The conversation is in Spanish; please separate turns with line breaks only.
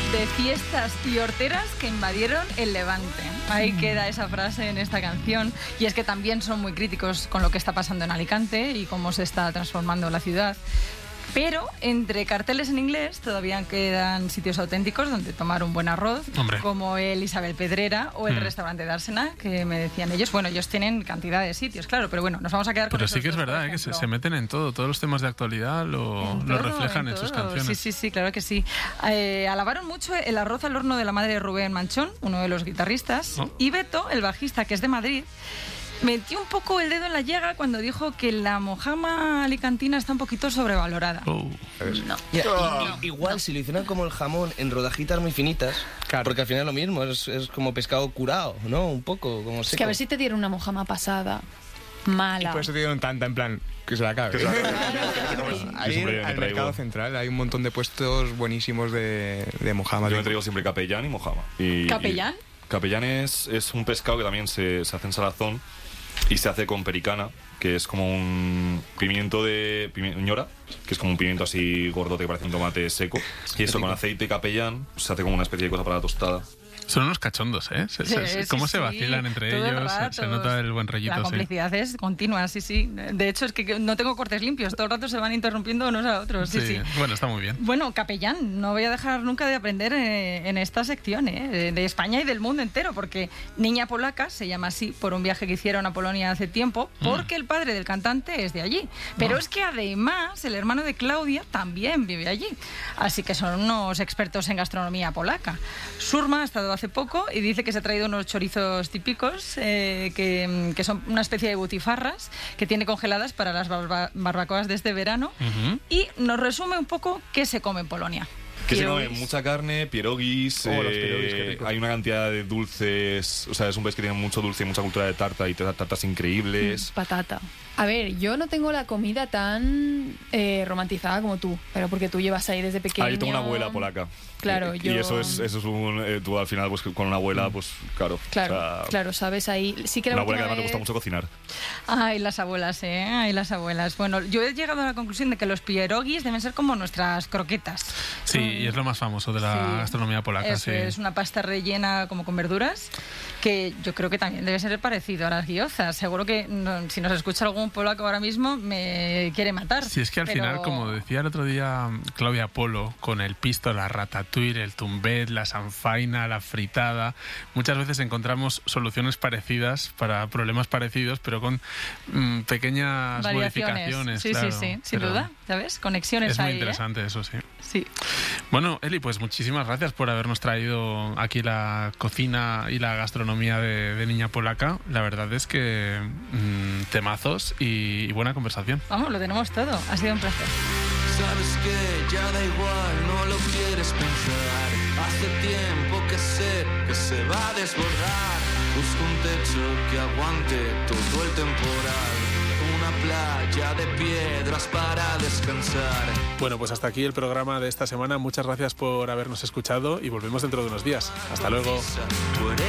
de fiestas y horteras que invadieron el Levante. Ahí queda esa frase en esta canción. Y es que también son muy críticos con lo que está pasando en Alicante y cómo se está transformando la ciudad. Pero entre carteles en inglés todavía quedan sitios auténticos donde tomar un buen arroz, como el Isabel Pedrera o el restaurante de Ársena, que me decían ellos. Bueno, ellos tienen cantidad de sitios, claro, pero bueno, nos vamos a quedar con
Pero
esos
sí que es
dos,
verdad, que se meten en todo. Todos los temas de actualidad lo reflejan en sus canciones.
Sí, claro que sí. Alabaron mucho el arroz al horno de la madre de Rubén Manchón, uno de los guitarristas, y Beto, el bajista, que es de Madrid, metió un poco el dedo en la llaga cuando dijo que la mojama alicantina está un poquito sobrevalorada.
Igual, si lo hicieran como el jamón, en rodajitas muy finitas, porque al final es lo mismo, es como pescado curado, ¿no? Un poco, como seco.
Es que a ver si te dieron una mojama pasada, mala.
Y por eso te dieron tanta, en plan, que se la acabe. Ahí en el mercado central hay un montón de puestos buenísimos de mojama.
Yo me traigo siempre capellán y mojama.
¿Capellán?
Capellán es un pescado que también se hace en salazón y se hace con pericana, que es como un pimiento de ñora, que es como un pimiento así gordote que parece un tomate seco. Y eso con aceite y capellán se hace como una especie de cosa para la tostada.
Son unos cachondos, ¿eh? Cómo se vacilan entre ellos, se nota el buen rollito.
La complicidad es continua, sí. De hecho, es que no tengo cortes limpios, todo el rato se van interrumpiendo unos a otros. Sí.
Bueno, está muy bien.
Bueno, capellán, no voy a dejar nunca de aprender en esta sección, de España y del mundo entero, porque Niña Polaca se llama así por un viaje que hicieron a Polonia hace tiempo, porque el padre del cantante es de allí. Pero es que además el hermano de Claudia también vive allí. Así que son unos expertos en gastronomía polaca. Surma ha estado hace poco y dice que se ha traído unos chorizos típicos que son una especie de butifarras que tiene congeladas para las barbacoas de este verano, y nos resume un poco qué se come en Polonia.
Que se come mucha carne, pierogis,
los pierogis, qué rico.
Hay una cantidad de dulces, o sea, es un país que tiene mucho dulce y mucha cultura de tarta y tartas increíbles.
Patata. A ver, yo no tengo la comida tan romantizada como tú, pero porque tú llevas ahí desde pequeño.
Yo tengo una abuela polaca.
Claro,
y eso es un... tú al final, pues con una abuela, pues claro.
Claro, sabes, ahí... Sí que
una abuela que además le gusta mucho cocinar.
Ay, las abuelas, Ay, las abuelas. Bueno, yo he llegado a la conclusión de que los pierogis deben ser como nuestras croquetas.
Sí, y es lo más famoso de la gastronomía polaca.
Es una pasta rellena como con verduras, que yo creo que también debe ser parecido a las gyozas. Seguro que si nos escucha algún polaco ahora mismo me quiere matar.
Sí, es que al final, como decía el otro día Claudia Polo, con el pisto, la ratatouille, el tumbet, la sanfaina, la fritada, muchas veces encontramos soluciones parecidas para problemas parecidos, pero con pequeñas modificaciones.
Sí,
claro,
sin duda, ¿sabes? Conexiones
es
ahí.
Es muy interesante eso, sí.
Sí.
Bueno, Eli, pues muchísimas gracias por habernos traído aquí la cocina y la gastronomía de Niña Polaca. La verdad es que temazos y buena conversación.
Vamos, lo tenemos todo. Ha sido un placer.
Sabes que ya da igual, no lo quieres pensar. Hace tiempo que sé que se va a desbordar. Busco un techo que aguante todo el temporal. Una playa de piedras para descansar.
Bueno, pues hasta aquí el programa de esta semana. Muchas gracias por habernos escuchado y volvemos dentro de unos días. Hasta luego.